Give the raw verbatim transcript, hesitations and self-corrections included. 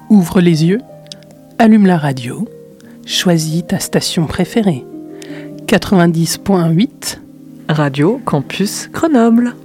Ouvre les yeux, allume la radio, choisis ta station préférée. quatre-vingt-dix point huit Radio Campus Grenoble.